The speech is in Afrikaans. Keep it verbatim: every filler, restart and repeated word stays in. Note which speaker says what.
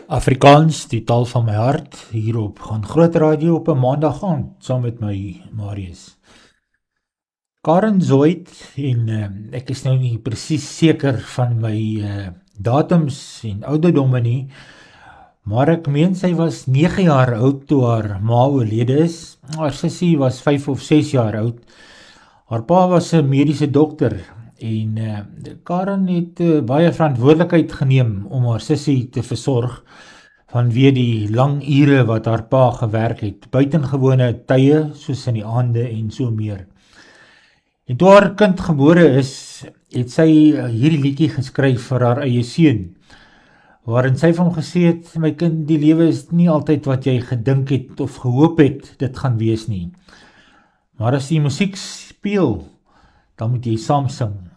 Speaker 1: Afrikaans, die taal van my hart, hierop gaan Groot Radio op 'n maandag aand, saam met my Marius. Karen Zoid, en uh, ek is nou nie presies seker van my uh, datums en ouderdomme nie, maar ek meen sy was nege jaar oud toe haar ma oorlede is. Haar sussie was vyf of ses jaar oud. Haar pa was 'n mediese dokter, en uh, Karen het uh, baie verantwoordelikheid geneem om haar sussie te versorg, vanweë die lang ure wat haar pa gewerk het, buitengewone tye, soos in die aande en so meer. En toe haar kind gebore is, het sy hierdie liedjie geskryf vir haar eie seun, waarin sy vir hom gesê het, my kind, die lewe is nie altyd wat jy gedink het of gehoop het dit gaan wees nie. Maar as die musiek speel, dan moet jy saam sing.